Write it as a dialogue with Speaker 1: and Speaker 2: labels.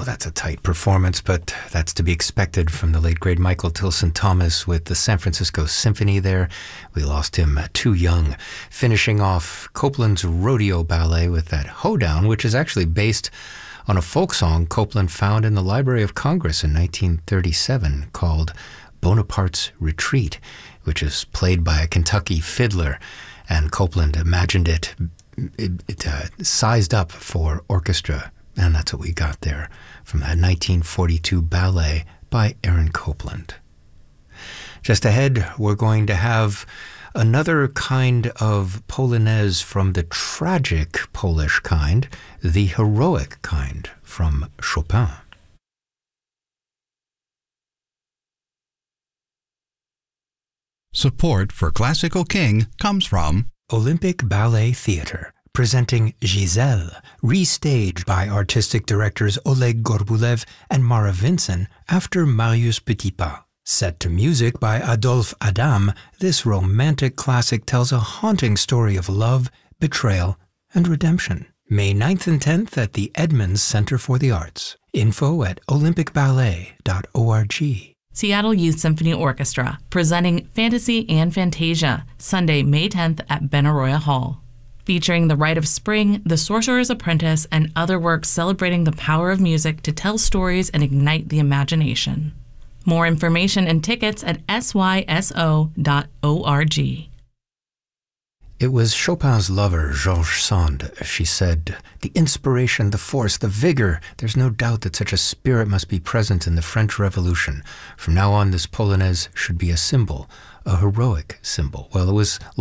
Speaker 1: that's a tight performance, but that's to be expected from the late, great Michael Tilson Thomas with the San Francisco Symphony there. We lost him too young. Finishing off Copland's Rodeo Ballet with that Hoedown, which is actually based on a folk song Copland found in the Library of Congress in 1937 called Bonaparte's Retreat, which is played by a Kentucky fiddler, and Copland imagined it sized up for orchestra. And that's what we got there from that 1942 ballet by Aaron Copland. Just ahead, we're going to have another kind of Polonaise from the tragic Polish kind, the heroic kind from Chopin.
Speaker 2: Support for Classical King comes from
Speaker 1: Olympic Ballet Theatre, presenting Giselle, restaged by artistic directors Oleg Gorbulev and Mara Vinson after Marius Petipa. Set to music by Adolphe Adam, this romantic classic tells a haunting story of love, betrayal, and redemption. May 9th and 10th at the Edmonds Center for the Arts. Info at olympicballet.org.
Speaker 3: Seattle Youth Symphony Orchestra, presenting Fantasy and Fantasia, Sunday, May 10th at Benaroya Hall. Featuring The Rite of Spring, The Sorcerer's Apprentice, and other works celebrating the power of music to tell stories and ignite the imagination. More information and tickets at syso.org.
Speaker 1: It was Chopin's lover, Georges Sand. She said, "The inspiration, the force, the vigor. There's no doubt that such a spirit must be present in the French Revolution. From now on, this Polonaise should be a symbol, a heroic symbol." Well, it was